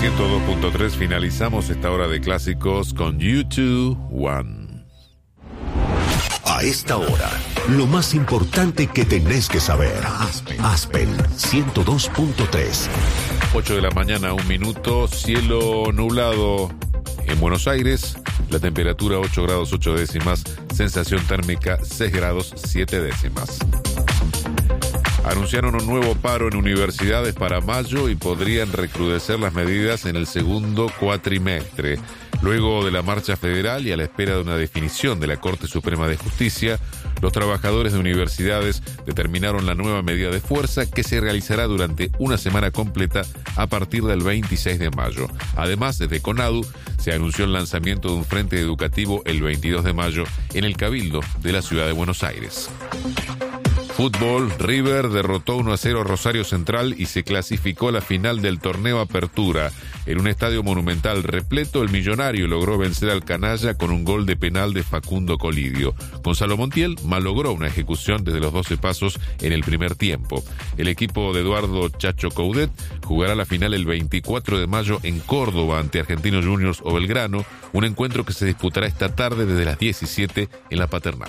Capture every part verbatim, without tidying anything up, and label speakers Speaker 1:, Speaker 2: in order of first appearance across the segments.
Speaker 1: ciento dos punto tres finalizamos esta hora de clásicos con U dos One.
Speaker 2: A esta hora, lo más importante que tenés que saber. Aspen, Aspen ciento dos punto tres.
Speaker 1: ocho de la mañana, un minuto, cielo nublado en Buenos Aires, la temperatura ocho grados ocho décimas, sensación térmica seis grados siete décimas. Anunciaron un nuevo paro en universidades para mayo y podrían recrudecer las medidas en el segundo cuatrimestre. Luego de la marcha federal y a la espera de una definición de la Corte Suprema de Justicia, los trabajadores de universidades determinaron la nueva medida de fuerza que se realizará durante una semana completa a partir del veintiséis de mayo. Además, desde CONADU se anunció el lanzamiento de un frente educativo el veintidós de mayo en el Cabildo de la ciudad de Buenos Aires. Fútbol, River derrotó uno a cero a Rosario Central y se clasificó a la final del torneo Apertura. En un estadio monumental repleto, el millonario logró vencer al canalla con un gol de penal de Facundo Colidio. Gonzalo Montiel malogró una ejecución desde los doce pasos en el primer tiempo. El equipo de Eduardo Chacho Coudet jugará la final el veinticuatro de mayo en Córdoba ante Argentinos Juniors o Belgrano, un encuentro que se disputará esta tarde desde las diecisiete en la Paternal.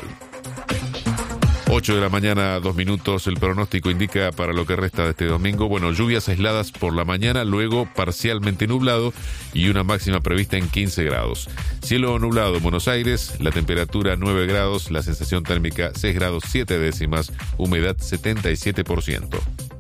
Speaker 1: ocho de la mañana, dos minutos, el pronóstico indica para lo que resta de este domingo, bueno, lluvias aisladas por la mañana, luego parcialmente nublado y una máxima prevista en quince grados. Cielo nublado en Buenos Aires, la temperatura nueve grados, la sensación térmica seis grados siete décimas, humedad setenta y siete por ciento.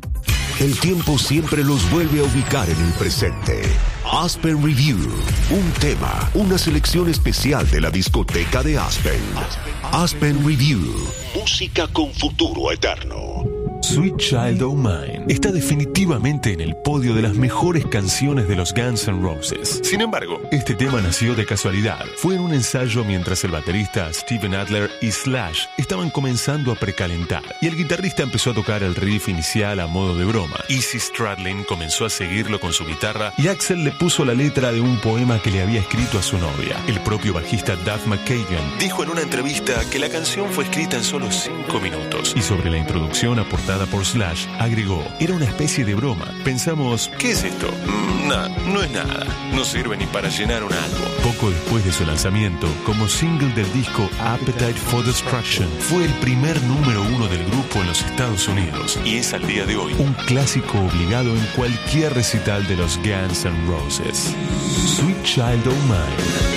Speaker 2: El tiempo siempre los vuelve a ubicar en el presente. Aspen Review, un tema, una selección especial de la discoteca de Aspen. Aspen Review, música con futuro eterno.
Speaker 3: Sweet Child O' Mine está definitivamente en el podio de las mejores canciones de los Guns N' Roses. Sin embargo, este tema nació de casualidad. Fue en un ensayo mientras el baterista Steven Adler y Slash estaban comenzando a precalentar y el guitarrista empezó a tocar el riff inicial a modo de broma. Izzy Stradlin comenzó a seguirlo con su guitarra y Axl le puso la letra de un poema que le había escrito a su novia. El propio bajista Duff McKagan dijo en una entrevista que la canción fue escrita en solo cinco minutos y sobre la introducción aportada por Slash, agregó: era una especie de broma. Pensamos, ¿qué es esto? Mm, no, no es nada. No sirve ni para llenar un álbum. Poco después de su lanzamiento, como single del disco Appetite for Destruction, fue el primer número uno del grupo en los Estados Unidos y es al día de hoy un clásico obligado en cualquier recital de los Guns N' Roses. Sweet Child O' Mine.